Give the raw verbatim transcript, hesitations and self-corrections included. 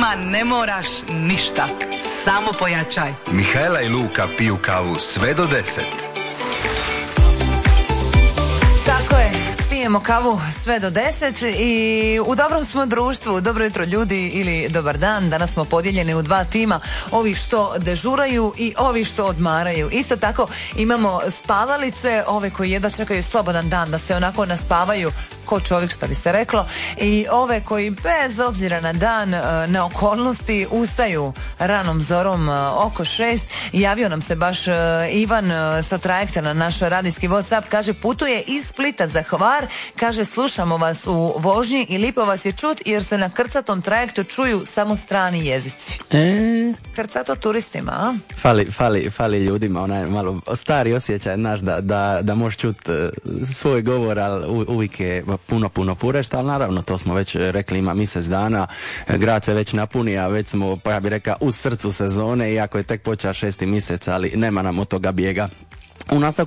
Ma ne moraš ništa, samo pojačaj. Mihaela i Luka piju kavu sve do deset. Tako je, pijemo kavu sve do deset i u dobrom smo društvu. Dobro jutro ljudi ili dobar dan. Danas smo podijeljeni u dva tima, ovi što dežuraju i ovi što odmaraju. Isto tako imamo spavalice, ove koji jedva čekaju slobodan dan da se onako naspavaju ko čovjek, što bi se reklo, i ove koji bez obzira na dan, na okolnosti ustaju ranom zorom oko šest. Javio nam se baš Ivan sa trajekta na naš radijski WhatsApp, kaže putuje iz Splita za Hvar, kaže slušamo vas u vožnji i lipo vas je čut jer se na krcatom trajektu čuju samo strani jezici. E... Krcato turistima, a? Fali, fali, fali ljudima onaj malo stari osjećaj, znaš, da, da, da možeš čut svoj govor, ali uvijek je puno, puno furešta, ali naravno to smo već rekli, ima mjesec dana, grad se već napuni, a već smo, pa ja bih rekao, u srcu sezone, iako je tek počeo šesti mjesec, ali nema nam od toga bijega. U nastavku